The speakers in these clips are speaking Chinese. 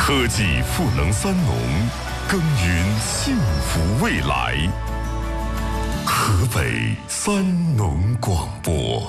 科技赋能三农，耕耘幸福未来。河北三农广播。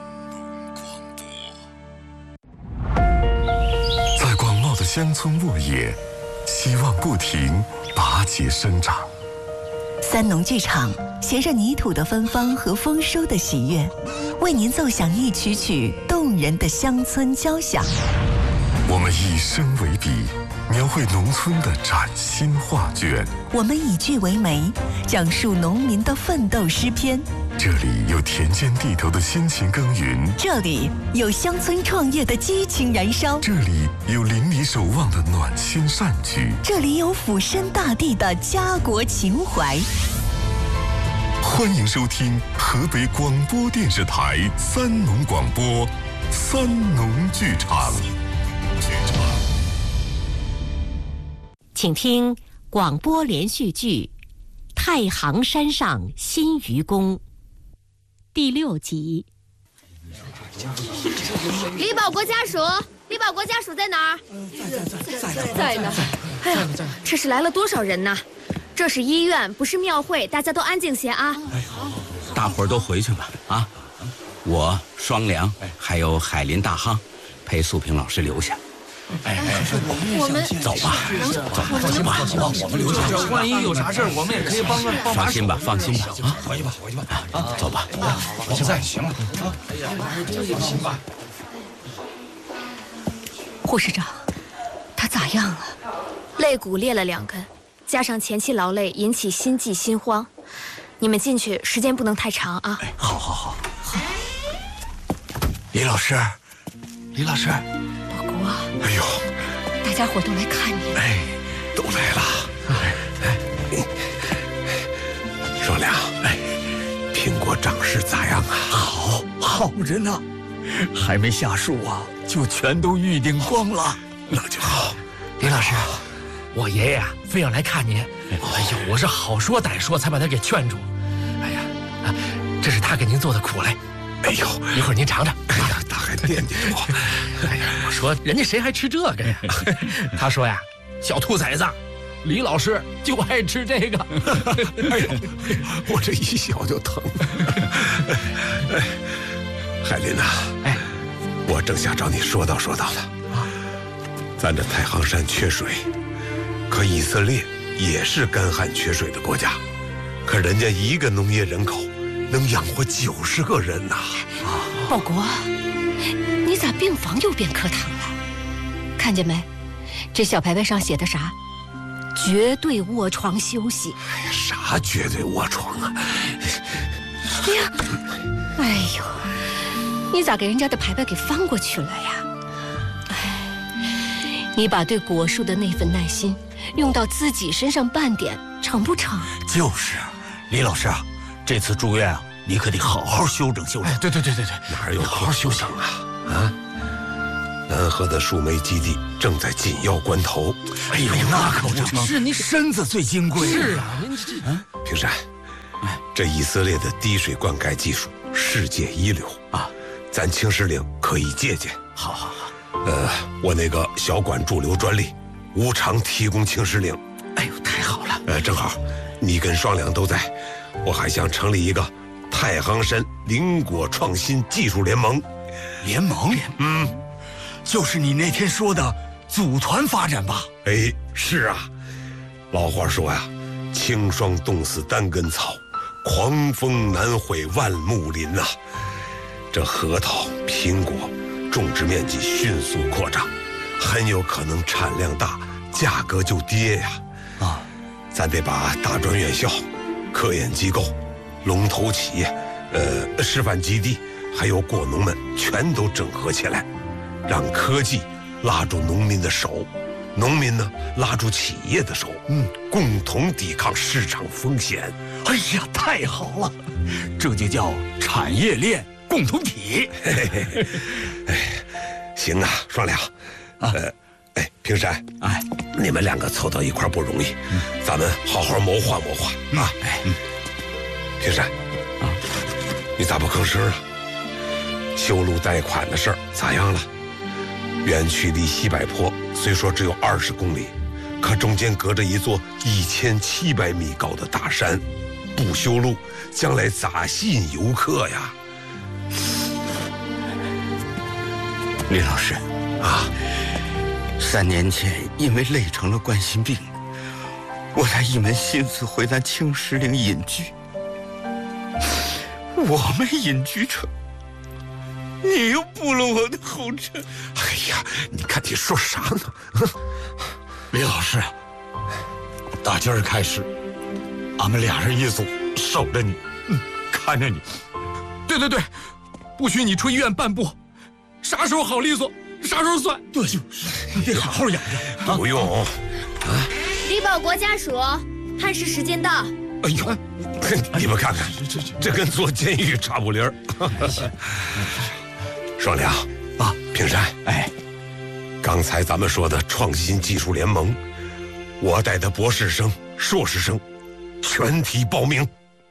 在广袤的乡村沃野，希望不停拔节生长。 三农剧场携着泥土的芬芳和丰收的喜悦，为您奏响一曲曲动人的乡村交响。 我们以声为笔，描绘农村的崭新画卷。 我们以句为媒，讲述农民的奋斗诗篇。 这里有田间地头的辛勤耕耘， 这里有乡村创业的激情燃烧， 这里有邻里守望的暖心善举， 这里有俯身大地的家国情怀。 欢迎收听河北广播电视台三农广播三农剧场。 请听广播连续剧《太行山上新愚公》第6集。 李保国家属，李保国家属在哪儿？在呢。哎呀，这是来了多少人呐？这是医院，不是庙会，大家都安静些啊！ 哎，大伙儿都回去吧啊！我双良还有海林大夯陪素萍老师留下。 我们走吧，走，放心吧， 我们留下。万一有啥事儿，我们也可以帮忙。 放心吧，放心吧啊！ 回去吧啊，走吧。 现在行了啊！放心吧。 护士长，他咋样了？肋骨裂了2根，加上前期劳累引起心悸心慌。你们进去时间不能太长啊！ 好。李老师， 保国， 哎呦， 大家伙都来看你。 哎，都来了。双良，苹果长势咋样啊？ 好着呢，还没下树啊，就全都预定光了。 那就好。 李老师，我爷爷非要来看您，哎呦，我是好说歹说才把他给劝住。哎呀，这是他给您做的苦来。 哎呦， 一会儿您尝尝。 哎呀，他还惦记我。 哎呀，我说人家谁还吃这个呀？他说呀，小兔崽子，李老师就爱吃这个。 哎呦，我这一小就疼。海林呐，我正想找你说道的。咱这太行山缺水，可以色列也是干旱缺水的国家，可人家一个农业人口能养活90个人呐！ 保国，你咋病房又变课堂了？看见没？这小牌牌上写的啥？绝对卧床休息。 哎呀，啥绝对卧床啊？ 哎呦，你咋给人家的牌牌给翻过去了呀？你把对果树的那份耐心用到自己身上半点，成不成？ 就是啊，李老师啊，这次住院啊，你可得好好休整。 对， 哪有好好休息啊？南河的树莓基地正在紧要关头。 哎呦，那可不成，是您身子最金贵。 是啊，您这平山，这以色列的滴水灌溉技术世界一流啊，咱青石岭可以借鉴。 好。 我那个小管驻留专利无偿提供青石岭。 哎呦，太好了！ 正好你跟双良都在，我还想成立一个太行山林果创新技术联盟。 联盟？就是你那天说的组团发展吧？ 哎，是啊，老话说呀，清霜冻死单根草，狂风难毁万木林呐。这核桃、苹果种植面积迅速扩张，很有可能产量大，价格就跌呀。咱得把大专院校、科研机构、龙头企业、示范基地，还有果农们全都整合起来，让科技拉住农民的手，农民呢拉住企业的手，共同抵抗市场风险。 哎呀，太好了，这就叫产业链共同体。 行啊，双良，平山，你们2个凑到一块不容易，咱们好好谋划啊！平山，你咋不吭声啊？修路贷款的事儿咋样了？ 园区离西柏坡虽说只有20公里，可中间隔着一座1700米高的大山，不修路，将来咋吸引游客呀？ 李老师啊，3年前因为累成了冠心病，我才一门心思回咱青石岭隐居。我没隐居成，你又步了我的后尘。 哎呀，你看你说啥呢？ 李老师，打今儿开始，俺们俩人一组，守着你，看着你。 对，不许你出医院半步，啥时候好利索，啥时候算。 对，就是，你得好好养着。 不用。 李保国家属，探视时间到。 哎呦，你们看看，这跟坐监狱差不离儿。双良啊，平山， 哎， 刚才咱们说的创新技术联盟，我带的博士生、硕士生全体报名。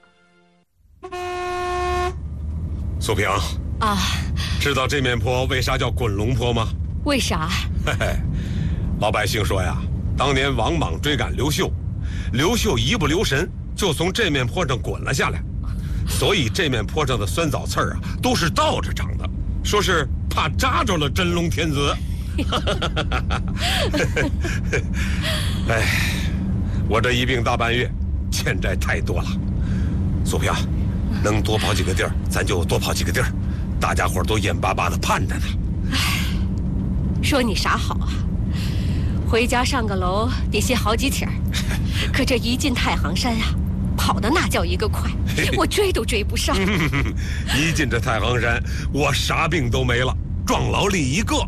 苏平啊， 知道这面坡为啥叫滚龙坡吗？ 为啥？ 嘿嘿，老百姓说呀，当年王莽追赶刘秀，刘秀一不留神就从这面坡上滚了下来，所以这面坡上的酸枣刺儿啊都是倒着长的，说是怕扎着了真龙天子。哎，我这一病大半月，欠债太多了。苏平，能多跑几个地儿，咱就多跑几个地儿，大家伙都眼巴巴的盼着呢。 说你啥好啊？回家上个楼得歇好几天，可这一进太行山啊，跑的那叫一个快，我追都追不上。 一进这太行山，我啥病都没了，壮劳力一个。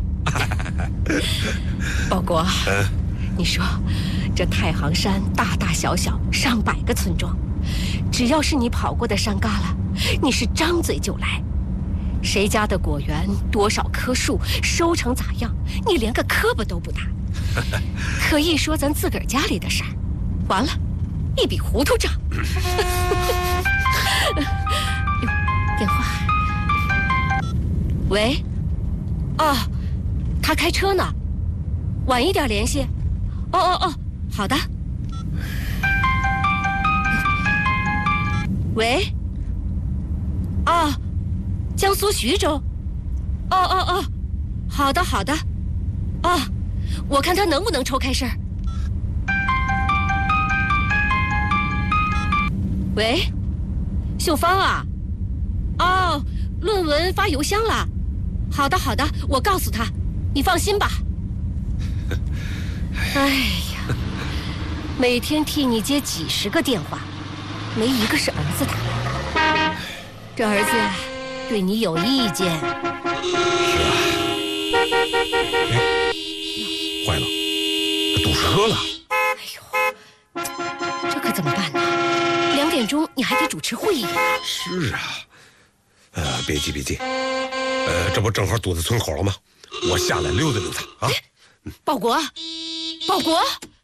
保国，你说这太行山大大小小上百个村庄，只要是你跑过的山旮旯，你是张嘴就来。谁家的果园多少棵树，收成咋样，你连个磕巴都不打。可一说咱自个儿家里的事儿，完了，一笔糊涂账。电话。喂。哦，他开车呢，晚一点联系。哦，好的。喂。哦，江苏徐州。哦，好的。哦，我看他能不能抽开身儿。喂，秀芳啊。哦，论文发邮箱了。好的，我告诉他，你放心吧。哎呀，每天替你接几10个电话，没一个是儿子打来的。这儿子呀，对你有意见。 是啊。坏了，他堵车了。 哎呦，这可怎么办呢？2点钟你还得主持会议呢。 是啊。别急。这不正好堵在村口了吗？我下来溜达溜达啊。 保国，